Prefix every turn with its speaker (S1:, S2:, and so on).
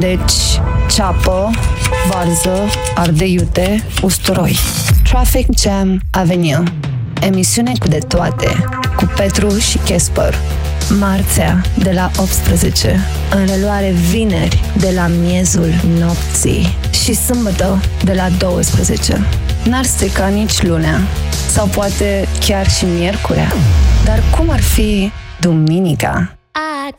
S1: Deci, ceapă, varză, ardei iute, usturoi. Traffic Jam Avenue. Emisiune cu de toate, cu Petru și Casper. Marțea, de la 18, în reluare vineri, de la miezul nopții și sâmbătă, de la 12. N-ar strica nici lunea, sau poate chiar și miercurea. Dar cum ar fi duminica?